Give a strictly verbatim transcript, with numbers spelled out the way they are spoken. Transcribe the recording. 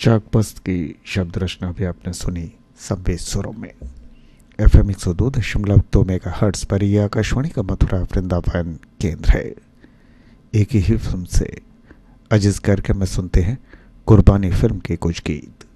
चाकपस्त की शब्द रचना भी आपने सुनी सभ्य सुरों में। एफ एम एक सौ दो दशमलव दो मेगा हर्ट्स पर यह आकाशवाणी का मथुरा वृंदावन केंद्र है। एक ही फिल्म से अजीज करके में सुनते हैं कुर्बानी फिल्म के कुछ गीत।